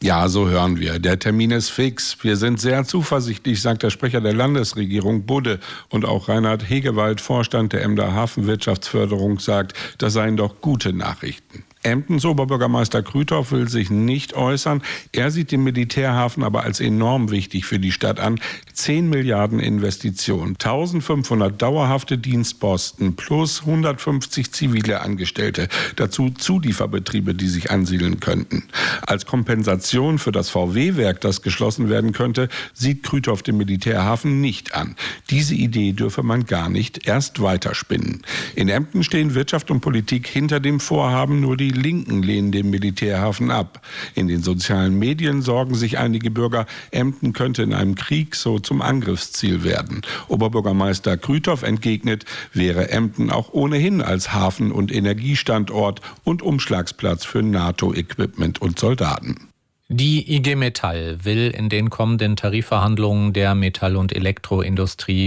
Ja, so hören wir. Der Termin ist fix. Wir sind sehr zuversichtlich, sagt der Sprecher der Landesregierung Budde. Und auch Reinhard Hegewald, Vorstand der Emder Hafenwirtschaftsförderung, sagt, das seien doch gute Nachrichten. Emdens Oberbürgermeister Krüthoff will sich nicht äußern. Er sieht den Militärhafen aber als enorm wichtig für die Stadt an. 10 Milliarden Investitionen, 1500 dauerhafte Dienstposten plus 150 zivile Angestellte. Dazu Zulieferbetriebe, die sich ansiedeln könnten. Als Kompensation für das VW-Werk, das geschlossen werden könnte, sieht Krüthoff den Militärhafen nicht an. Diese Idee dürfe man gar nicht erst weiterspinnen. In Emden stehen Wirtschaft und Politik hinter dem Vorhaben, nur die Linken lehnen den Militärhafen ab. In den sozialen Medien sorgen sich einige Bürger, Emden könnte in einem Krieg so zum Angriffsziel werden. Oberbürgermeister Krüthoff entgegnet, wäre Emden auch ohnehin als Hafen- und Energiestandort und Umschlagsplatz für NATO-Equipment und Soldaten. Die IG Metall will in den kommenden Tarifverhandlungen der Metall- und Elektroindustrie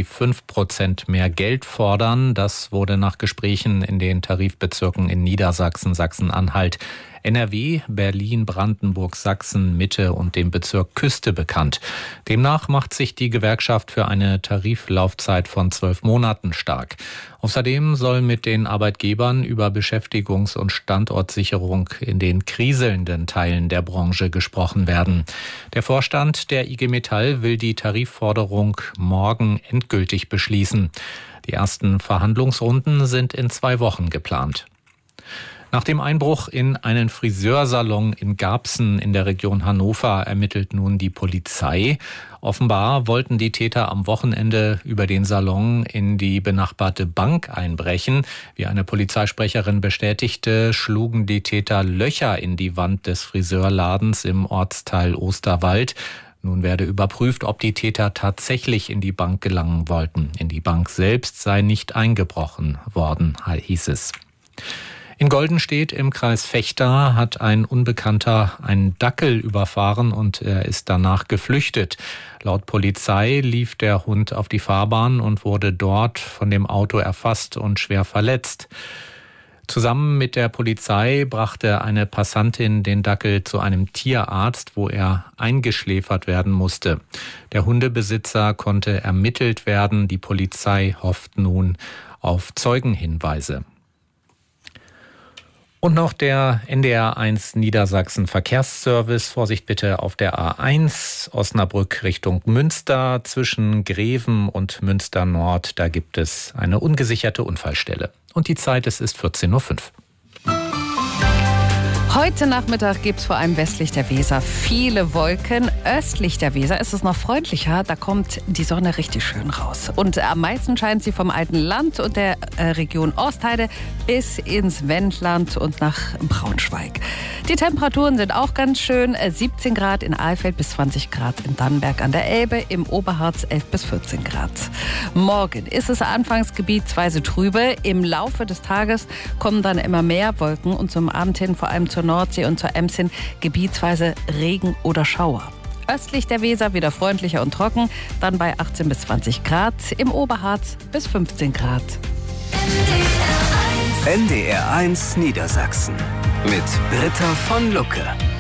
5% mehr Geld fordern. Das wurde nach Gesprächen in den Tarifbezirken in Niedersachsen, Sachsen-Anhalt, NRW, Berlin, Brandenburg, Sachsen, Mitte und dem Bezirk Küste bekannt. Demnach macht sich die Gewerkschaft für eine Tariflaufzeit von 12 Monaten stark. Außerdem soll mit den Arbeitgebern über Beschäftigungs- und Standortsicherung in den kriselnden Teilen der Branche gesprochen werden. Der Vorstand der IG Metall will die Tarifforderung morgen endgültig beschließen. Die ersten Verhandlungsrunden sind in 2 Wochen geplant. Nach dem Einbruch in einen Friseursalon in Garbsen in der Region Hannover ermittelt nun die Polizei. Offenbar wollten die Täter am Wochenende über den Salon in die benachbarte Bank einbrechen. Wie eine Polizeisprecherin bestätigte, schlugen die Täter Löcher in die Wand des Friseurladens im Ortsteil Osterwald. Nun werde überprüft, ob die Täter tatsächlich in die Bank gelangen wollten. In die Bank selbst sei nicht eingebrochen worden, hieß es. In Goldenstedt im Kreis Vechta hat ein Unbekannter einen Dackel überfahren und er ist danach geflüchtet. Laut Polizei lief der Hund auf die Fahrbahn und wurde dort von dem Auto erfasst und schwer verletzt. Zusammen mit der Polizei brachte eine Passantin den Dackel zu einem Tierarzt, wo er eingeschläfert werden musste. Der Hundebesitzer konnte ermittelt werden. Die Polizei hofft nun auf Zeugenhinweise. Und noch der NDR1 Niedersachsen Verkehrsservice. Vorsicht bitte auf der A1 Osnabrück Richtung Münster. Zwischen Greven und Münster Nord, da gibt es eine ungesicherte Unfallstelle. Und die Zeit, es ist 14:05 Uhr. Heute Nachmittag gibt es vor allem westlich der Weser viele Wolken. Östlich der Weser ist es noch freundlicher, da kommt die Sonne richtig schön raus. Und am meisten scheint sie vom alten Land und der Region Ostheide bis ins Wendland und nach Braunschweig. Die Temperaturen sind auch ganz schön. 17 Grad in Alfeld bis 20 Grad in Dannenberg an der Elbe, im Oberharz 11 bis 14 Grad. Morgen ist es anfangs gebietsweise trübe. Im Laufe des Tages kommen dann immer mehr Wolken und zum Abend hin vor allem zur Nordsee und zur Ems hin gebietsweise Regen oder Schauer. Östlich der Weser wieder freundlicher und trocken, dann bei 18 bis 20 Grad, im Oberharz bis 15 Grad. NDR1 Niedersachsen mit Britta von Lucke.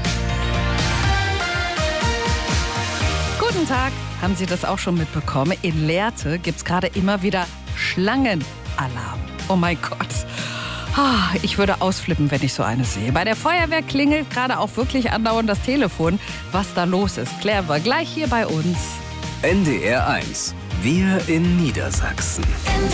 Guten Tag, haben Sie das auch schon mitbekommen? In Lehrte gibt es gerade immer wieder Schlangenalarm. Oh mein Gott. Ich würde ausflippen, wenn ich so eine sehe. Bei der Feuerwehr klingelt gerade auch wirklich andauernd das Telefon. Was da los ist, klären wir gleich hier bei uns. NDR1, wir in Niedersachsen.